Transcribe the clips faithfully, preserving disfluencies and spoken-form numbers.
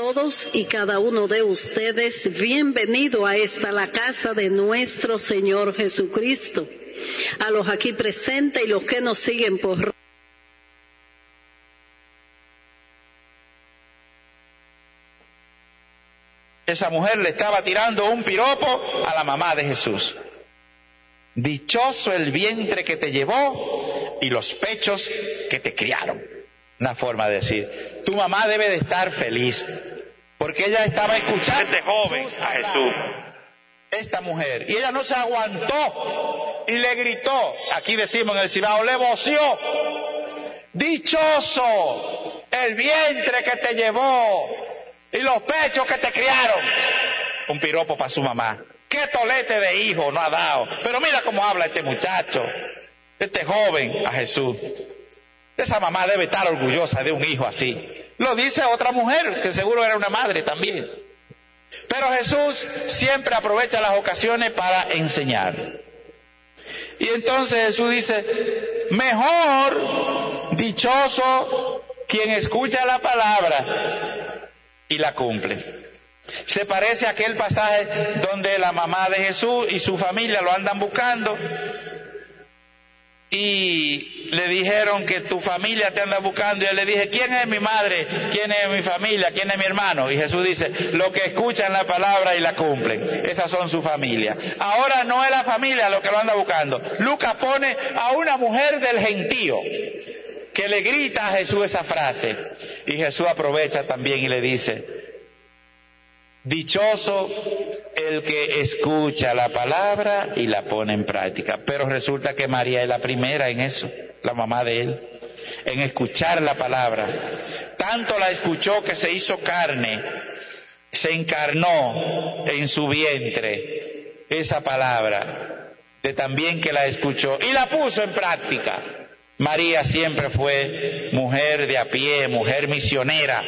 todos y cada uno de ustedes bienvenido a esta la casa de nuestro Señor Jesucristo. A los aquí presentes y los que nos siguen por esa mujer le estaba tirando un piropo a la mamá de Jesús. Dichoso el vientre que te llevó y los pechos que te criaron. Una forma de decir, tu mamá debe de estar feliz, porque ella estaba escuchando este joven a Jesús. Esta mujer, y ella no se aguantó y le gritó, aquí decimos en el Cibao, le voció, dichoso el vientre que te llevó y los pechos que te criaron. Un piropo para su mamá. Qué tolete de hijo no ha dado. Pero mira cómo habla este muchacho, este joven a Jesús. Esa mamá debe estar orgullosa de un hijo así. Lo dice otra mujer, que seguro era una madre también. Pero Jesús siempre aprovecha las ocasiones para enseñar. Y entonces Jesús dice, mejor, dichoso, quien escucha la palabra y la cumple. Se parece a aquel pasaje donde la mamá de Jesús y su familia lo andan buscando y le dijeron que tu familia te anda buscando, y él le dije, ¿quién es mi madre? ¿Quién es mi familia? ¿Quién es mi hermano? Y Jesús dice, los que escuchan la palabra y la cumplen, esas son su familia. Ahora no es la familia lo que lo anda buscando. Lucas pone a una mujer del gentío que le grita a Jesús esa frase, y Jesús aprovecha también y le dice, dichoso el que escucha la palabra y la pone en práctica. Pero resulta que María es la primera en eso, la mamá de él, en escuchar la palabra. Tanto la escuchó que se hizo carne, se encarnó en su vientre esa palabra, de también que la escuchó y la puso en práctica. María siempre fue mujer de a pie, mujer misionera,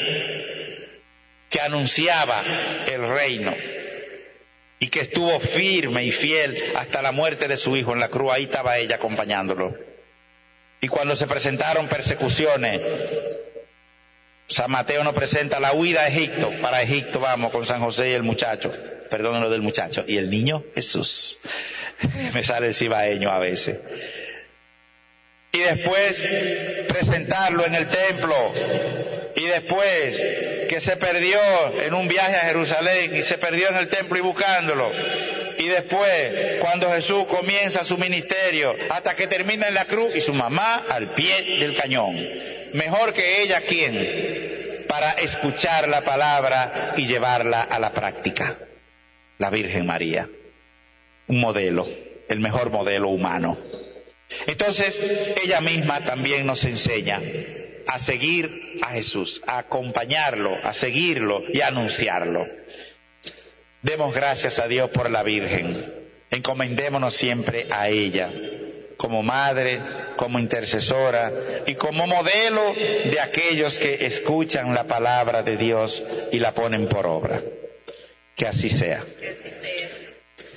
que anunciaba el reino y que estuvo firme y fiel hasta la muerte de su hijo en la cruz. Ahí estaba ella acompañándolo. Y cuando se presentaron persecuciones, San Mateo nos presenta la huida a Egipto. Para Egipto vamos con San José y el muchacho, perdón, lo del muchacho, y el niño Jesús. Me sale el cibaeño a veces. Y después presentarlo en el templo, y después que se perdió en un viaje a Jerusalén y se perdió en el templo y buscándolo, y después cuando Jesús comienza su ministerio hasta que termina en la cruz, y su mamá al pie del cañón. Mejor que ella, ¿quién? Para escuchar la palabra y llevarla a la práctica. La Virgen María, un modelo, el mejor modelo humano. Entonces ella misma también nos enseña a seguir a Jesús, a acompañarlo, a seguirlo y a anunciarlo. Demos gracias a Dios por la Virgen. Encomendémonos siempre a ella, como madre, como intercesora y como modelo de aquellos que escuchan la palabra de Dios y la ponen por obra. Que así sea.